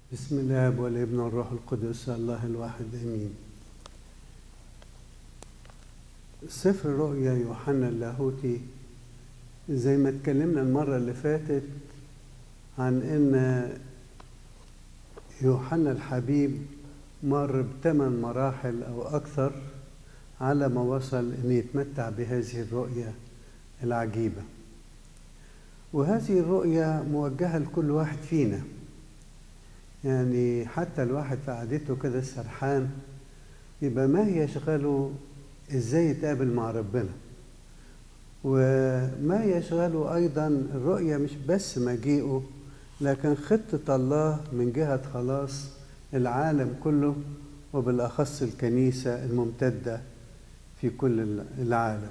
بسم الله والابن والروح القدس الله الواحد امين. سفر رؤيا يوحنا اللاهوتي زي ما اتكلمنا المرة اللي فاتت عن ان يوحنا الحبيب مر ب8 مراحل او اكثر على ما وصل ان يتمتع بهذه الرؤيا العجيبة. وهذه الرؤيا موجهة لكل واحد فينا، يعني حتى الواحد في قعدته كده سرحان يبقى ما يشغله ازاي يتقابل مع ربنا، وما يشغله ايضا الرؤية مش بس مجيئه لكن خطة الله من جهة خلاص العالم كله وبالاخص الكنيسة الممتدة في كل العالم.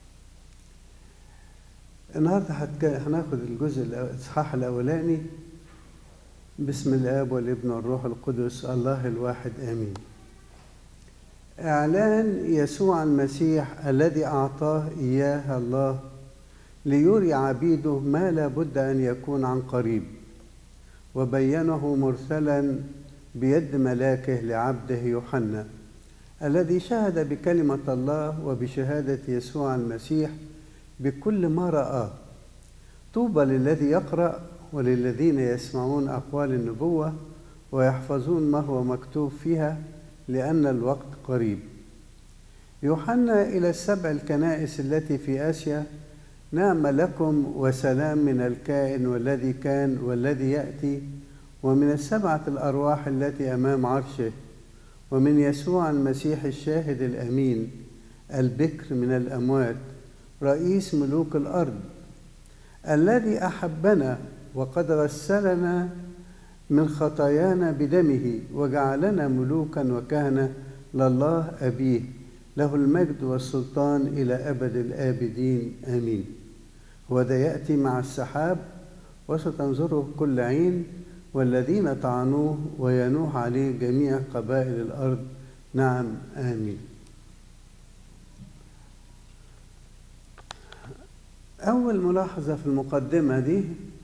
النهارده هناخد الجزء الاصحاح الاولاني. بسم الآب والابن والروح القدس الله الواحد آمين. إعلان يسوع المسيح الذي أعطاه إياه الله ليري عبيده ما لا بد أن يكون عن قريب، وبينه مرسلا بيد ملاكه لعبده يوحنا الذي شهد بكلمة الله وبشهادة يسوع المسيح بكل ما رآه. طوبى للذي يقرأ وللذين يسمعون أقوال النبوة ويحفظون ما هو مكتوب فيها لأن الوقت قريب. يوحنا إلى 7 الكنائس التي في آسيا: نعم لكم وسلام من الكائن والذي كان والذي يأتي، ومن 7 الأرواح التي أمام عرشه، ومن يسوع المسيح الشاهد الأمين البكر من الأموات رئيس ملوك الأرض، الذي أحبنا وقد غسلنا من خطايانا بدمه وجعلنا ملوكا وكهنة لله أبيه، له المجد والسلطان إلى أبد الآبدين آمين. وذا يأتي مع السحاب وستنظره كل عين، والذين طعنوه وينوح عليه جميع قبائل الأرض. نعم آمين. أول ملاحظة في المقدمة دي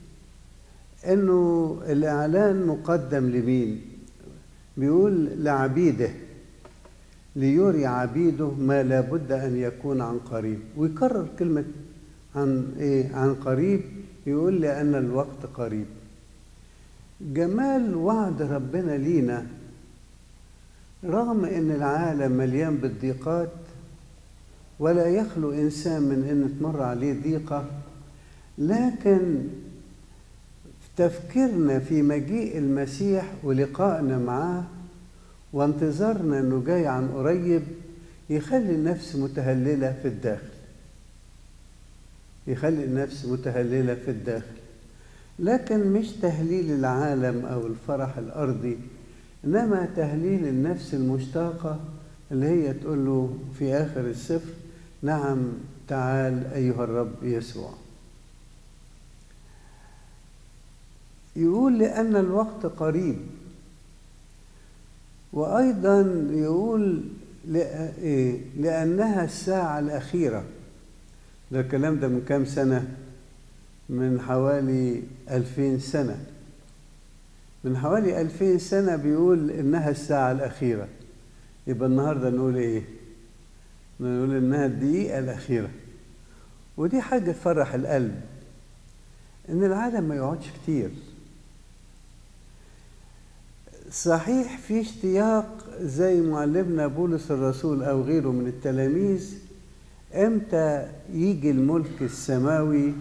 إنه الإعلان مقدم لمين؟ بيقول لعبيده ليري عبيده ما لا بد أن يكون عن قريب، ويكرر كلمة عن إيه؟ عن قريب. يقول لأن الوقت قريب. جمال وعد ربنا لينا رغم إن العالم مليان بالضيقات ولا يخلو إنسان من إن تمر عليه ضيقة، لكن تفكيرنا في مجيء المسيح ولقائنا معاه وانتظارنا انه جاي عن قريب يخلي النفس متهللة في الداخل، يخلي النفس متهللة في الداخل، لكن مش تهليل العالم او الفرح الارضي، انما تهليل النفس المشتاقة اللي هي تقول له في اخر السفر: نعم تعال ايها الرب يسوع. يقول لأن الوقت قريب، وأيضا يقول لأنها الساعة الأخيرة. ده الكلام ده من كام سنة؟ من حوالي 2000 سنة. من حوالي 2000 سنة بيقول إنها الساعة الأخيرة. يبقى النهاردة نقول إيه؟ نقول إنها الدقيقة الأخيرة. ودي حاجة تفرح القلب، إن العالم ما يقعدش كتير. صحيح في اشتياق زي معلمنا بولس الرسول أو غيره من التلاميذ، امتى يجي الملك السماوي